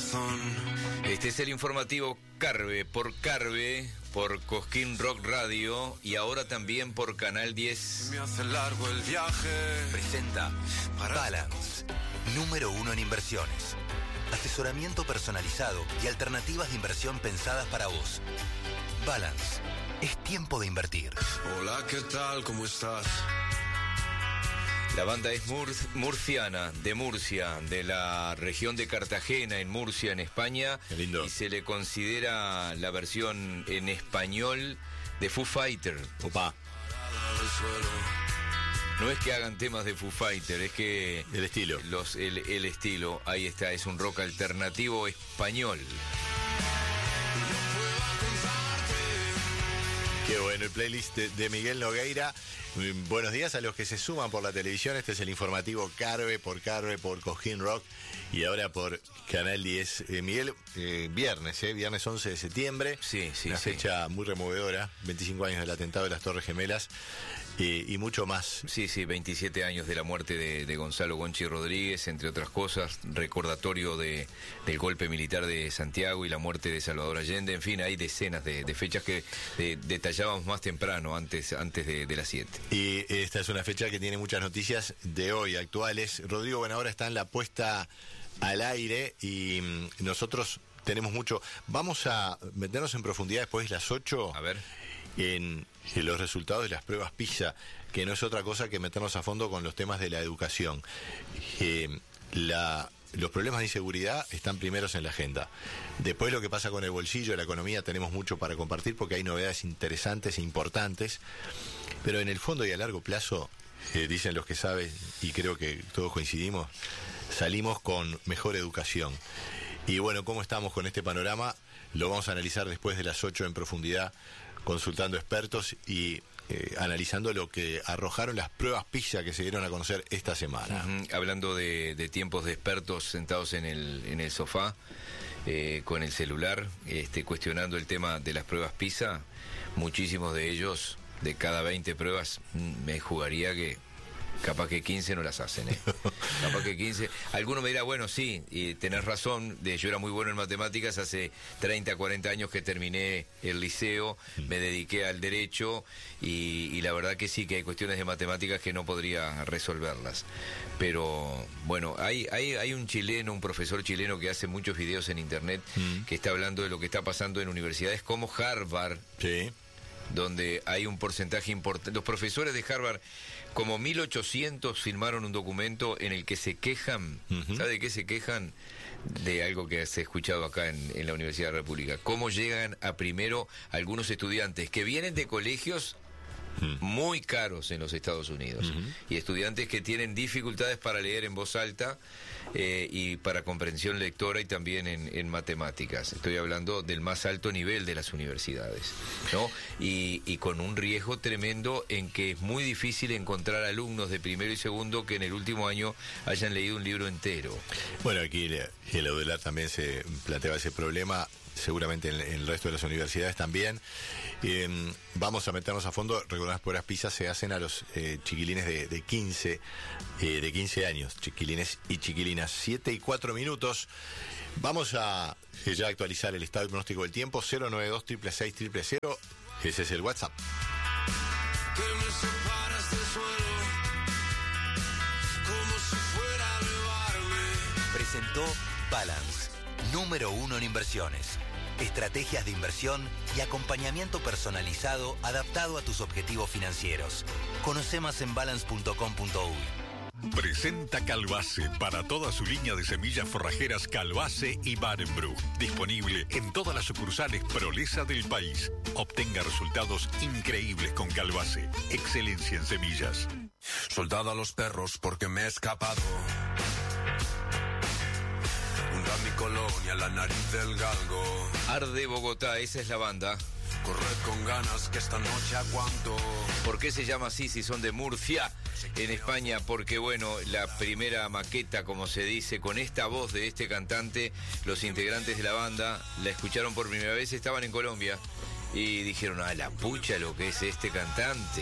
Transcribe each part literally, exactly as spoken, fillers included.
corazón. Este es el informativo Carve por Carve, por Cosquín Rock Radio y ahora también por Canal diez. Me hace largo el viaje. Presenta Para- Balance, número uno en inversiones. Asesoramiento personalizado y alternativas de inversión pensadas para vos. Balance, es tiempo de invertir. Hola, ¿qué tal? ¿Cómo estás? La banda es mur- murciana, de Murcia, de la región de Cartagena, en Murcia, en España. Qué lindo. Y se le considera la versión en español de Foo Fighter. Opa, Al suelo. No es que hagan temas de Foo Fighter, es que... el estilo. Los, el, el estilo, ahí está, es un rock alternativo español. Qué bueno, el playlist de, de Miguel Nogueira. Mm, Buenos días a los que se suman por la televisión. Este es el informativo Carve por Carve, por Cosquín Rock y ahora por Canal diez. Eh, Miguel, eh, viernes, eh, viernes once de septiembre. Sí, sí, Una sí. fecha muy removedora, veinticinco años del atentado de las Torres Gemelas eh, y mucho más. Sí, sí, veintisiete años de la muerte de, de Gonzalo Gonchi Rodríguez, entre otras cosas, recordatorio de, del golpe militar de Santiago y la muerte de Salvador Allende. En fin, hay decenas de, de fechas que de, detallábamos más temprano, antes, antes de, de las siete. Y esta es una fecha que tiene muchas noticias de hoy, actuales. Rodrigo Buenahora está en la puesta al aire y mm, nosotros tenemos mucho. Vamos a meternos en profundidad después de las ocho. A ver. En, en los resultados de las pruebas PISA, que no es otra cosa que meternos a fondo con los temas de la educación. Eh, la, los problemas de inseguridad están primeros en la agenda. Después lo que pasa con el bolsillo, la economía, tenemos mucho para compartir porque hay novedades interesantes e importantes, pero en el fondo y a largo plazo, eh, dicen los que saben, y creo que todos coincidimos, salimos con mejor educación. Y bueno, ¿cómo estamos con este panorama? Lo vamos a analizar después de las ocho en profundidad, consultando expertos y eh, analizando lo que arrojaron las pruebas PISA que se dieron a conocer esta semana. Ujú, hablando de, de tiempos de expertos sentados en el, en el sofá, eh, con el celular, este, cuestionando el tema de las pruebas PISA, muchísimos de ellos, de cada veinte pruebas, mm, me jugaría que capaz que quince no las hacen, ¿eh? Capaz que quince. Alguno me dirá, bueno, sí, y tenés razón, de, yo era muy bueno en matemáticas, hace treinta, cuarenta años que terminé el liceo, me dediqué al derecho, y, y la verdad que sí, que hay cuestiones de matemáticas que no podría resolverlas. Pero, bueno, hay, hay, hay un chileno, un profesor chileno que hace muchos videos en internet, Mm. que está hablando de lo que está pasando en universidades como Harvard, Sí. donde hay un porcentaje importante. Los profesores de Harvard, como mil ochocientos, firmaron un documento en el que se quejan. Ujú. ¿Sabe de qué se quejan? De algo que se ha escuchado acá en, en la Universidad de la República. Cómo llegan a primero algunos estudiantes que vienen de colegios muy caros en los Estados Unidos, Ujú. y estudiantes que tienen dificultades para leer en voz alta eh, y para comprensión lectora y también en, en matemáticas. Estoy hablando del más alto nivel de las universidades, ¿no? Y, y con un riesgo tremendo en que es muy difícil encontrar alumnos de primero y segundo que en el último año hayan leído un libro entero. Bueno, aquí el, el Audelar también se planteaba ese problema, seguramente en, en el resto de las universidades también. Eh, vamos a meternos a fondo. Recordad, las pruebas PISA se hacen a los eh, chiquilines de, de quince eh, de quince años, chiquilines y chiquilinas. siete y cuatro minutos. Vamos a eh, ya actualizar el estado de pronóstico del tiempo. Cero nueve dos, seis seis seis cero cero. Ese es el WhatsApp. Que me separas del suelo. Como si fuera a llevarme. Presentó Balance, número uno en inversiones. Estrategias de inversión y acompañamiento personalizado adaptado a tus objetivos financieros. Conoce más en balance punto com punto uy. Presenta Calbase para toda su línea de semillas forrajeras Calbase y Barenbroek. Disponible en todas las sucursales Prolesa del país. Obtenga resultados increíbles con Calbase. Excelencia en semillas. Soldado a los perros porque me he escapado. Junto a mi colonia, la nariz del galgo. Arde Bogotá, esa es la banda. Corred con ganas que esta noche aguanto. ¿Por qué se llama así si son de Murcia, en España? Porque, bueno, la primera maqueta, como se dice, con esta voz de este cantante, los integrantes de la banda la escucharon por primera vez, estaban en Colombia y dijeron, a la pucha lo que es este cantante.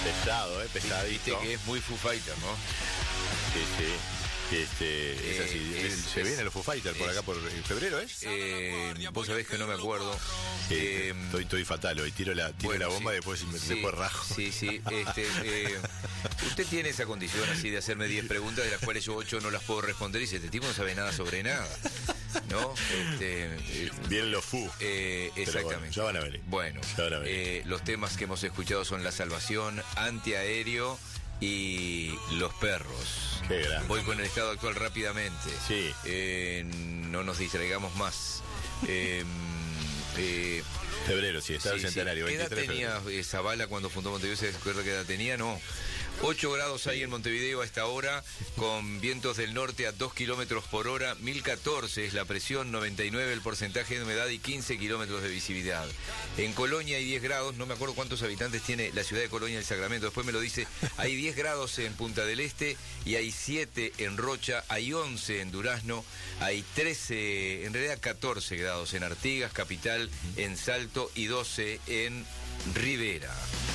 Pesado, ¿eh? Pesadito. Viste que es muy Foo Fighter, ¿no? Sí, sí. Este, es así. Eh, es, se es, vienen los Foo Fighters por acá por en febrero, ¿es? Eh, vos sabés que no me acuerdo. Eh, eh, estoy, estoy fatal hoy. Tiro la, tiro bueno, la bomba sí, y después, sí, después rajo. Sí, sí. Este, eh, usted tiene esa condición así de hacerme diez preguntas, de las cuales yo ocho no las puedo responder y dice, este tipo no sabe nada sobre nada. ¿No? Este, eh, Vienen los Foo. Eh, exactamente. Bueno, ya van a venir. Bueno, ya van a venir. Eh, los temas que hemos escuchado son La Salvación, Antiaéreo y Los Perros. Qué grande. Voy con el estado actual rápidamente. Sí. Eh, no nos distraigamos más. Eh, eh, Febrero, sí, está sí, el centenario. sí. ¿Qué edad veintitrés de tenía febrero. Zavala cuando fundó Montevideo? ¿Se acuerda qué edad tenía? No. ocho grados hay en Montevideo a esta hora, con vientos del norte a dos kilómetros por hora, mil catorce es la presión, noventa y nueve el porcentaje de humedad y quince kilómetros de visibilidad. En Colonia hay diez grados, no me acuerdo cuántos habitantes tiene la ciudad de Colonia del Sacramento, después me lo dice, hay diez grados en Punta del Este y hay siete en Rocha, hay once en Durazno, hay trece, en realidad catorce grados en Artigas, capital, en Salto y doce en Rivera.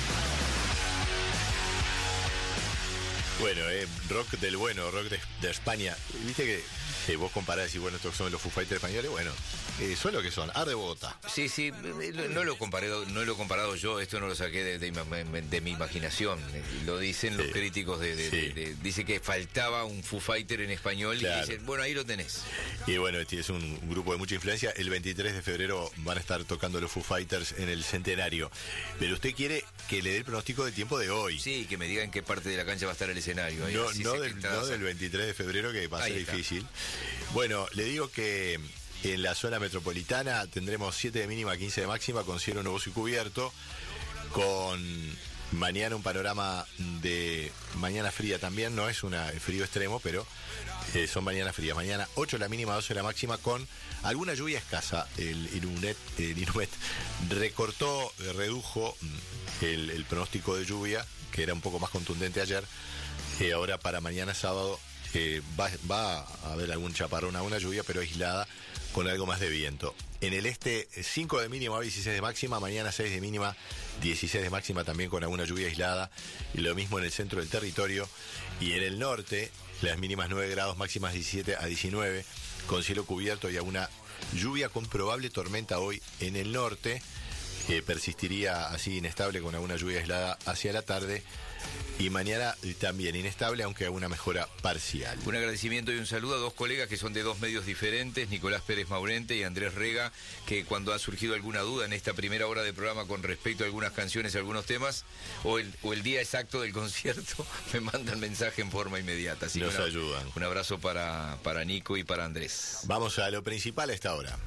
Bueno, eh, rock del bueno, rock de, de España. Viste que eh, vos comparás y bueno, estos son los Foo Fighters españoles. Bueno, eh, son lo que son, Ar de Bogotá. Sí, sí, no lo he comparado, no lo he comparado yo, esto no lo saqué de, de, de, de mi imaginación. Lo dicen los sí, críticos de, de, sí. de, de, dice que faltaba un Foo Fighter en español, claro. Y dicen, bueno, ahí lo tenés. Y bueno, este es un grupo de mucha influencia. El veintitrés de febrero van a estar tocando los Foo Fighters en el centenario. Pero usted quiere que le dé el pronóstico del tiempo de hoy. Sí, que me digan en qué parte de la cancha va a estar el escenario. No, no, del, no del veintitrés de febrero, que va a ser difícil. Bueno, le digo que en la zona metropolitana tendremos siete de mínima, quince de máxima, con cielo nuboso y cubierto, con mañana un panorama de mañana fría también, no es un frío extremo, pero eh, son mañanas frías. Mañana ocho la mínima, doce la máxima, con alguna lluvia escasa. El Inumet, el Inumet recortó, redujo el, el pronóstico de lluvia, que era un poco más contundente ayer. Eh, ahora para mañana sábado eh, va, va a haber algún chaparrón, alguna lluvia, pero aislada, con algo más de viento. En el este, cinco de mínima, dieciséis de máxima, mañana seis de mínima, dieciséis de máxima, también con alguna lluvia aislada, y lo mismo en el centro del territorio. Y en el norte, las mínimas nueve grados, máximas diecisiete a diecinueve, con cielo cubierto y alguna lluvia con probable tormenta hoy en el norte, que persistiría así inestable con alguna lluvia aislada hacia la tarde. Y mañana también inestable, aunque alguna mejora parcial. Un agradecimiento y un saludo a dos colegas que son de dos medios diferentes, Nicolás Pérez Maurente y Andrés Rega, que cuando ha surgido alguna duda en esta primera hora de programa con respecto a algunas canciones, algunos temas, o el, o el día exacto del concierto, me mandan mensaje en forma inmediata. Así Nos que una, ayudan. Un abrazo para, para Nico y para Andrés. Vamos a lo principal a esta hora.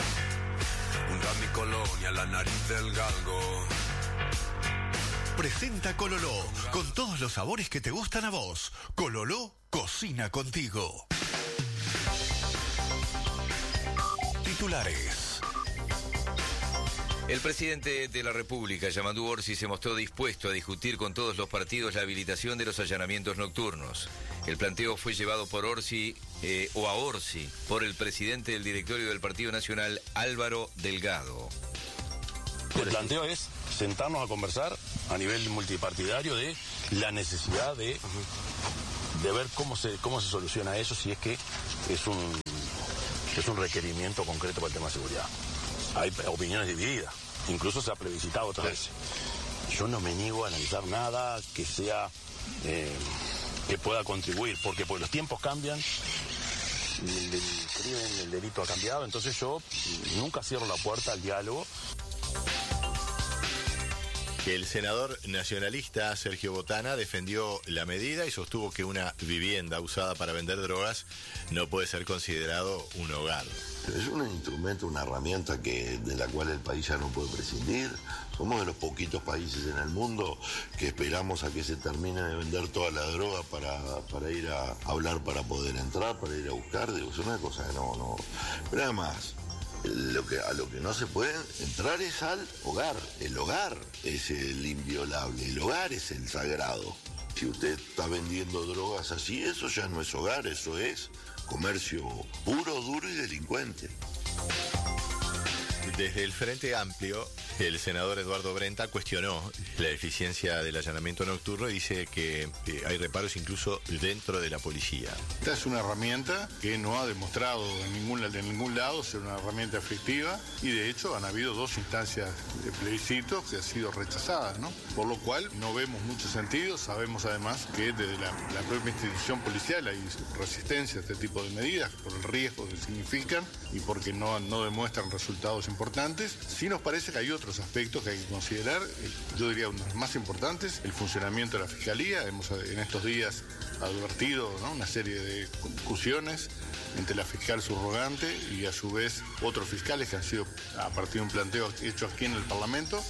Hunda mi colonia, la nariz del galgo. Presenta Cololó, con todos los sabores que te gustan a vos. Cololó cocina contigo. Titulares. El presidente de la República, Yamandu Orsi, se mostró dispuesto a discutir con todos los partidos la habilitación de los allanamientos nocturnos. El planteo fue llevado por Orsi, eh, o a Orsi, por el presidente del directorio del Partido Nacional, Álvaro Delgado. El planteo es sentarnos a conversar a nivel multipartidario de la necesidad de, de ver cómo se cómo se soluciona eso, si es que es un es un requerimiento concreto para el tema de seguridad. Hay opiniones divididas, incluso se ha plebiscitado otras veces. Yo no me niego a analizar nada que sea eh, que pueda contribuir, porque pues los tiempos cambian, el, el crimen, el delito ha cambiado, entonces yo nunca cierro la puerta al diálogo. El senador nacionalista Sergio Botana defendió la medida y sostuvo que una vivienda usada para vender drogas no puede ser considerado un hogar. Es un instrumento, una herramienta que, de la cual el país ya no puede prescindir. Somos de los poquitos países en el mundo que esperamos a que se termine de vender toda la droga para, para ir a hablar, para poder entrar, para ir a buscar. Digo, es una cosa que no, no. Pero además, Lo que, a lo que no se puede entrar es al hogar. El hogar es el inviolable, el hogar es el sagrado. Si usted está vendiendo drogas así, eso ya no es hogar, eso es comercio puro, duro y delincuente. Desde el Frente Amplio, el senador Eduardo Brenta cuestionó la eficiencia del allanamiento nocturno y dice que eh, hay reparos incluso dentro de la policía. Esta es una herramienta que no ha demostrado en ningún, en ningún lado ser una herramienta efectiva y de hecho han habido dos instancias de plebiscito que han sido rechazadas, ¿no? Por lo cual no vemos mucho sentido. Sabemos además que desde la, la propia institución policial hay resistencia a este tipo de medidas por el riesgo que significan y porque no, no demuestran resultados importantes. Sí nos parece que hay otros aspectos que hay que considerar, yo diría uno de los más importantes, el funcionamiento de la Fiscalía. Hemos en estos días advertido, ¿no?, una serie de discusiones entre la fiscal subrogante y a su vez otros fiscales que han sido a partir de un planteo hecho aquí en el Parlamento.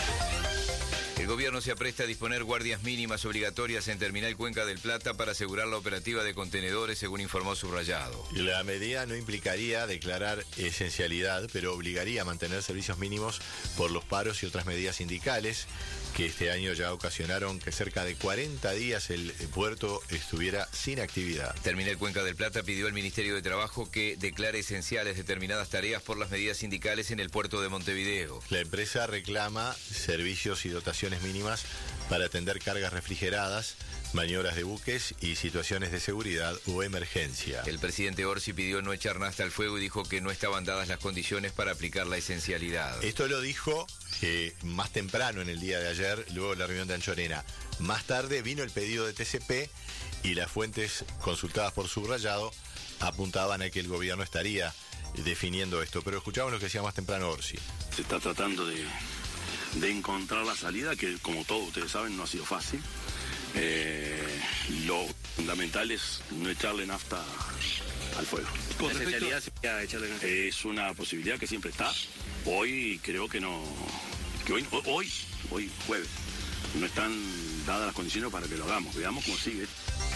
El gobierno se apresta a disponer guardias mínimas obligatorias en Terminal Cuenca del Plata para asegurar la operativa de contenedores, según informó Subrayado. La medida no implicaría declarar esencialidad, pero obligaría a mantener servicios mínimos por los paros y otras medidas sindicales que este año ya ocasionaron que cerca de cuarenta días el puerto estuviera sin actividad. Terminal Cuenca del Plata pidió al Ministerio de Trabajo que declare esenciales determinadas tareas por las medidas sindicales en el puerto de Montevideo. La empresa reclama servicios y dotaciones mínimas para atender cargas refrigeradas, maniobras de buques y situaciones de seguridad o emergencia. El presidente Orsi pidió no echar nafta al fuego y dijo que no estaban dadas las condiciones para aplicar la esencialidad. Esto lo dijo eh, más temprano en el día de ayer, luego de la reunión de Anchorena. Más tarde vino el pedido de T C P y las fuentes consultadas por Subrayado apuntaban a que el gobierno estaría definiendo esto. Pero escuchamos lo que decía más temprano Orsi. Se está tratando de, de encontrar la salida, que como todos ustedes saben no ha sido fácil. Eh, lo fundamental es no echarle nafta al fuego. ¿Con esencialidad sería echarle nafta? Es una posibilidad que siempre está. Hoy creo que no, que hoy, hoy, hoy jueves, no están dadas las condiciones para que lo hagamos. Veamos cómo sigue.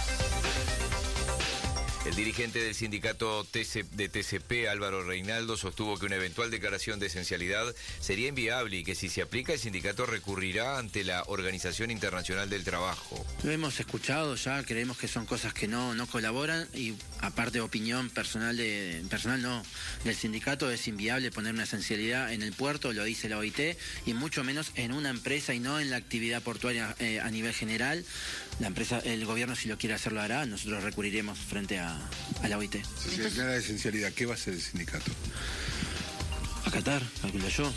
El dirigente del sindicato de T C P, Álvaro Reinaldo, sostuvo que una eventual declaración de esencialidad sería inviable y que si se aplica el sindicato recurrirá ante la Organización Internacional del Trabajo. Lo hemos escuchado ya, creemos que son cosas que no, no colaboran y aparte de opinión personal, de, personal no, del sindicato es inviable poner una esencialidad en el puerto, lo dice la O I T, y mucho menos en una empresa y no en la actividad portuaria eh, a nivel general. La empresa, el gobierno si lo quiere hacer lo hará, nosotros recurriremos frente a, a la O I T. Si se declara de esencialidad, ¿qué va a hacer el sindicato? Acatar, calculo yo.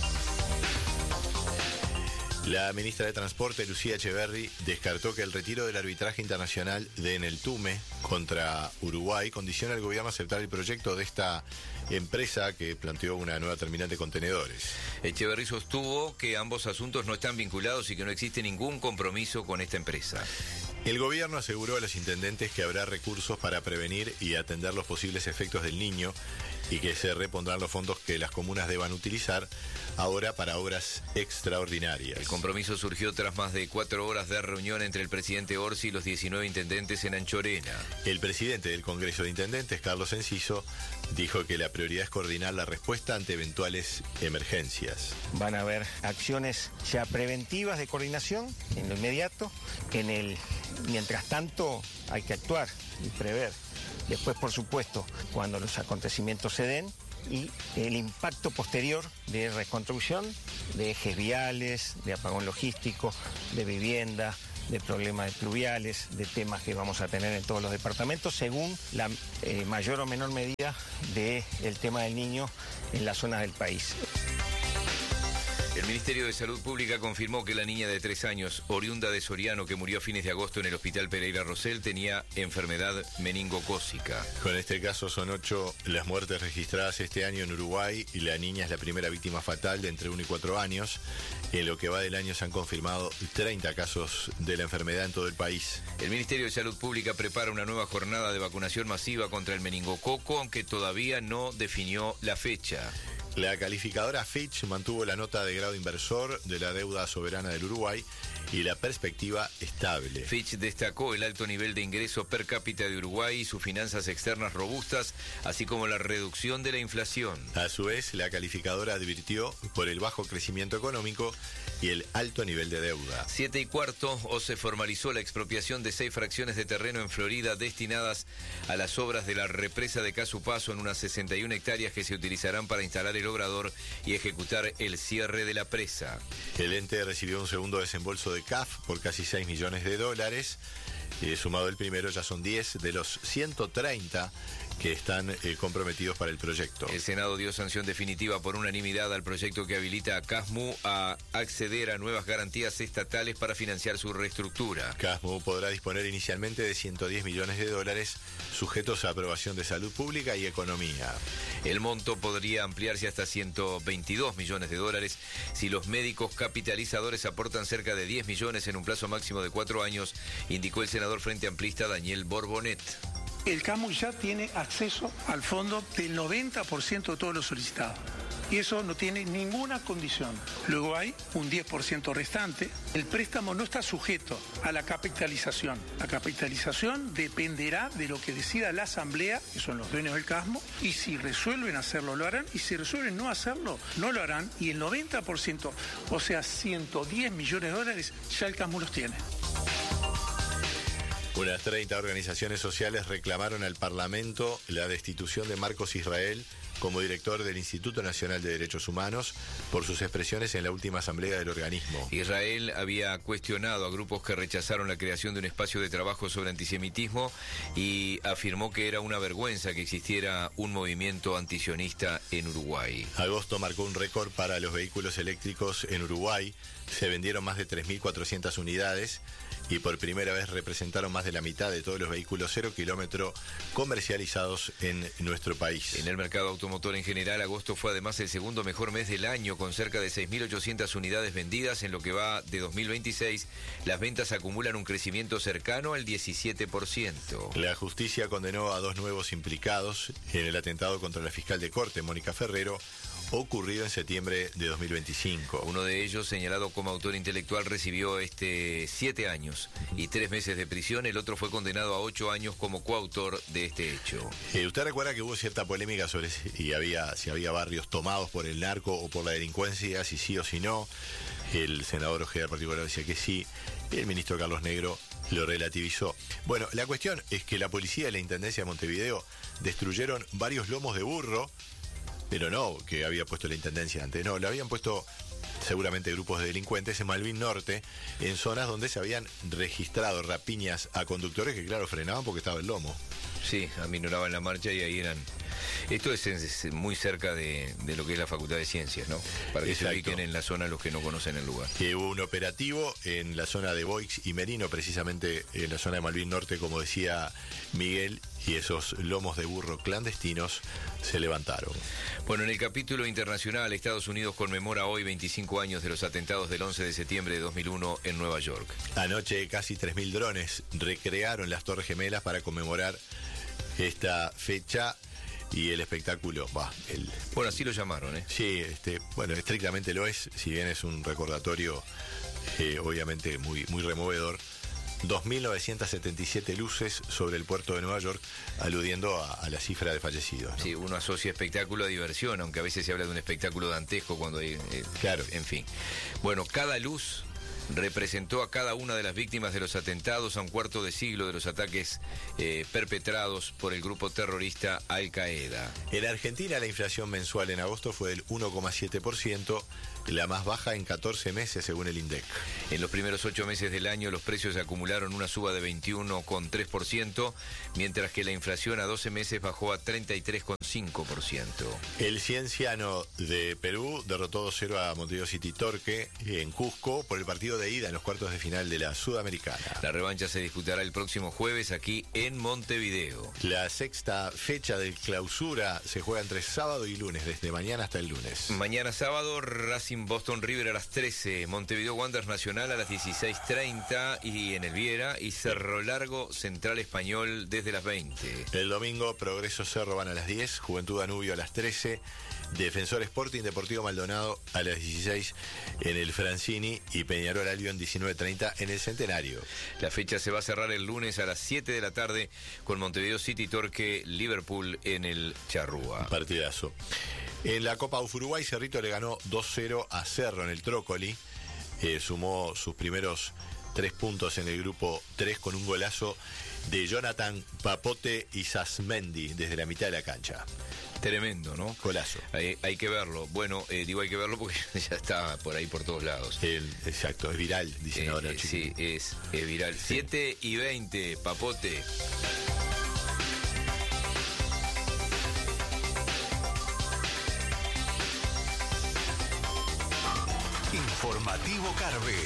La ministra de Transporte, Lucía Echeverri, descartó que el retiro del arbitraje internacional de Eneltume contra Uruguay condiciona al gobierno a aceptar el proyecto de esta empresa que planteó una nueva terminal de contenedores. Echeverri sostuvo que ambos asuntos no están vinculados y que no existe ningún compromiso con esta empresa. El gobierno aseguró a los intendentes que habrá recursos para prevenir y atender los posibles efectos del Niño y que se repondrán los fondos que las comunas deban utilizar ahora para obras extraordinarias. El compromiso surgió tras más de cuatro horas de reunión entre el presidente Orsi y los diecinueve intendentes en Anchorena. El presidente del Congreso de Intendentes, Carlos Enciso, dijo que la prioridad es coordinar la respuesta ante eventuales emergencias. Van a haber acciones ya preventivas de coordinación en lo inmediato. En el mientras tanto hay que actuar y prever. Después, por supuesto, cuando los acontecimientos se den y el impacto posterior de reconstrucción de ejes viales, de apagón logístico, de vivienda, de problemas pluviales, de temas que vamos a tener en todos los departamentos, según la eh, mayor o menor medida del tema del niño en las zonas del país. El Ministerio de Salud Pública confirmó que la niña de tres años, oriunda de Soriano, que murió a fines de agosto en el Hospital Pereira Rosell, tenía enfermedad meningocócica. Con este caso son ocho las muertes registradas este año en Uruguay y la niña es la primera víctima fatal de entre uno y cuatro años. En lo que va del año se han confirmado treinta casos de la enfermedad en todo el país. El Ministerio de Salud Pública prepara una nueva jornada de vacunación masiva contra el meningococo, aunque todavía no definió la fecha. La calificadora Fitch mantuvo la nota de grado inversor de la deuda soberana del Uruguay y la perspectiva estable. Fitch destacó el alto nivel de ingreso per cápita de Uruguay y sus finanzas externas robustas, así como la reducción de la inflación. A su vez, la calificadora advirtió por el bajo crecimiento económico y el alto nivel de deuda. Siete y cuarto, o se formalizó la expropiación de seis fracciones de terreno en Florida destinadas a las obras de la represa de Casupazo en unas sesenta y una hectáreas que se utilizarán para instalar el obrador y ejecutar el cierre de la presa. El ente recibió un segundo desembolso de C A F por casi seis millones de dólares. Eh, sumado el primero, ya son diez de los ciento treinta que están eh, comprometidos para el proyecto. El Senado dio sanción definitiva por unanimidad al proyecto que habilita a CASMU a acceder a nuevas garantías estatales para financiar su reestructura. CASMU podrá disponer inicialmente de ciento diez millones de dólares sujetos a aprobación de salud pública y economía. El monto podría ampliarse hasta ciento veintidós millones de dólares si los médicos capitalizadores aportan cerca de diez millones en un plazo máximo de cuatro años, indicó el senador Frente Amplista Daniel Borbonet. El CASMU ya tiene acceso al fondo del noventa por ciento de todos los solicitados. Y eso no tiene ninguna condición. Luego hay un diez por ciento restante. El préstamo no está sujeto a la capitalización. La capitalización dependerá de lo que decida la Asamblea, que son los dueños del CASMU, y si resuelven hacerlo, lo harán, y si resuelven no hacerlo, no lo harán. Y el noventa por ciento, o sea, ciento diez millones de dólares, ya el CASMU los tiene. Unas treinta organizaciones sociales reclamaron al Parlamento la destitución de Marcos Israel como director del Instituto Nacional de Derechos Humanos por sus expresiones en la última asamblea del organismo. Israel había cuestionado a grupos que rechazaron la creación de un espacio de trabajo sobre antisemitismo y afirmó que era una vergüenza que existiera un movimiento antisionista en Uruguay. Agosto marcó un récord para los vehículos eléctricos en Uruguay. Se vendieron más de tres mil cuatrocientas unidades y por primera vez representaron más de la mitad de todos los vehículos cero kilómetro comercializados en nuestro país. En el mercado automotor en general, agosto fue además el segundo mejor mes del año, con cerca de seis mil ochocientas unidades vendidas. En lo que va de dos mil veintiséis, las ventas acumulan un crecimiento cercano al diecisiete por ciento. La justicia condenó a dos nuevos implicados en el atentado contra la fiscal de corte, Mónica Ferrero, ocurrido en septiembre de dos mil veinticinco. Uno de ellos, señalado como autor intelectual, recibió este siete años y tres meses de prisión. El otro fue condenado a ocho años como coautor de este hecho. Eh, ¿Usted recuerda que hubo cierta polémica sobre si había, si había barrios tomados por el narco o por la delincuencia, si sí o si no? El senador Ojeda particular decía que sí, y el ministro Carlos Negro lo relativizó. Bueno, la cuestión es que la policía y la Intendencia de Montevideo destruyeron varios lomos de burro, pero no que había puesto la Intendencia antes, no, lo habían puesto seguramente grupos de delincuentes en Malvin Norte, en zonas donde se habían registrado rapiñas a conductores que, claro, frenaban porque estaba el lomo. Sí, aminoraban la marcha y ahí eran... Esto es, es muy cerca de, de lo que es la Facultad de Ciencias, ¿no? Para que Exacto. se ubiquen en la zona los que no conocen el lugar. Que hubo un operativo en la zona de Boix y Merino, precisamente en la zona de Malvin Norte, como decía Miguel, y esos lomos de burro clandestinos se levantaron. Bueno, en el capítulo internacional, Estados Unidos conmemora hoy veinticinco años de los atentados del once de septiembre de dos mil uno en Nueva York. Anoche casi tres mil drones recrearon las Torres Gemelas para conmemorar esta fecha. Y el espectáculo, va, el... Bueno, así lo llamaron, ¿eh? Sí, este, bueno, estrictamente lo es, si bien es un recordatorio, eh, obviamente muy, muy removedor. dos mil novecientas setenta y siete luces sobre el puerto de Nueva York, aludiendo a, a la cifra de fallecidos, ¿no? Sí, uno asocia espectáculo a diversión, aunque a veces se habla de un espectáculo dantesco cuando hay... Eh, claro. En fin. Bueno, cada luz representó a cada una de las víctimas de los atentados, a un cuarto de siglo de los ataques eh, perpetrados por el grupo terrorista Al Qaeda. En Argentina la inflación mensual en agosto fue del uno coma siete por ciento, la más baja en catorce meses según el INDEC. En los primeros ocho meses del año los precios acumularon una suba de veintiuno coma tres por ciento, mientras que la inflación a doce meses bajó a treinta y tres coma cinco por ciento. El Cienciano de Perú derrotó dos cero a Montevideo City Torque en Cusco por el partido de ida en los cuartos de final de la Sudamericana. La revancha se disputará el próximo jueves aquí en Montevideo. La sexta fecha del Clausura se juega entre sábado y lunes, desde mañana hasta el lunes. Mañana sábado, Racing Boston River a las trece, Montevideo Wanderers Nacional a las dieciséis treinta y en el Viera, y Cerro Largo Central Español desde las veinte. El domingo, Progreso Cerro van a las diez, Juventud Danubio a las trece, Defensor Sporting Deportivo Maldonado a las dieciséis en el Francini y Peñarol Albion diecinueve treinta en el Centenario. La fecha se va a cerrar el lunes a las siete de la tarde con Montevideo City Torque Liverpool en el Charrúa. Un partidazo. En la Copa U F Uruguay, Cerrito le ganó dos cero a Cerro en el Trócoli. eh, sumó sus primeros tres puntos en el grupo tres con un golazo de Jonathan Papote y Sasmendi desde la mitad de la cancha. Tremendo, ¿no? Golazo. Hay, hay que verlo. Bueno, eh, digo hay que verlo porque ya está por ahí por todos lados. El, exacto, es viral, dicen eh, ahora. Eh, sí, es, es viral. Sí. siete y veinte, Papote. Informativo Carve.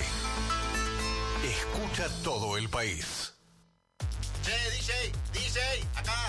Escucha todo el país. Che, D J, D J, acá.